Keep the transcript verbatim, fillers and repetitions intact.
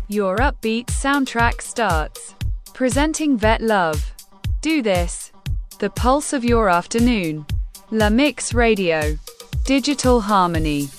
Your upbeat soundtrack starts. Presenting Vet Love. Do this. The pulse of your afternoon. La Mix Radio. Digital Harmony.